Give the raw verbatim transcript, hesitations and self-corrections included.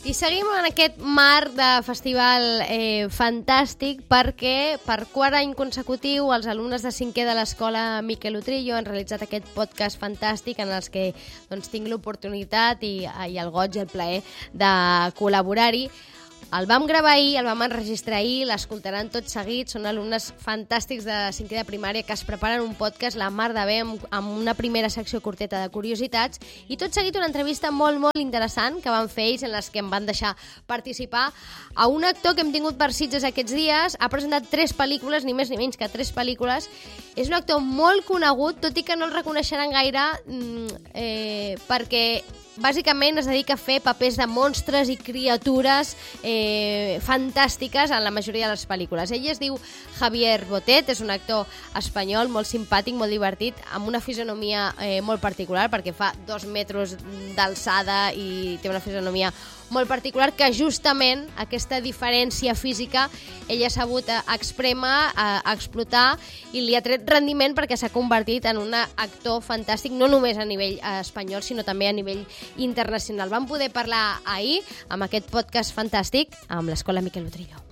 I seguim en aquest marc de festival eh, fantàstic perquè per quart any consecutiu els alumnes de cinquè de l'escola Miquel Utrillo han realitzat aquest podcast fantàstic en els que doncs, tinc l'oportunitat i, i el goig i el plaer de col·laborar-hi. El vam gravar ahir, el vam enregistrar ahir, l'escoltaran tot seguit. Són alumnes fantàstics de cinquè de primària que es preparen un podcast la mar de bé amb, amb una primera secció curteta de curiositats i tot seguit una entrevista molt, molt interessant que van fer ells en les que em van deixar participar a un actor que hem tingut per Sitges aquests dies. Ha presentat tres pel·lícules, ni més ni menys que tres pel·lícules. És un actor molt conegut, tot i que no el reconeixeran gaire eh, perquè bàsicament es dedica a fer papers de monstres i criatures eh, fantàstiques en la majoria de les pel·lícules. Ell es diu Javier Botet, és un actor espanyol molt simpàtic, molt divertit, amb una fisonomia eh, molt particular, perquè fa dos metres d'alçada i té una fisonomia molt particular, que justament aquesta diferència física ell ha sabut exprema, a, a explotar, i li ha tret rendiment perquè s'ha convertit en un actor fantàstic, no només a nivell espanyol, sinó també a nivell internacional. Vam poder parlar ahir amb aquest podcast fantàstic amb l'Escola Miquel Utrillo.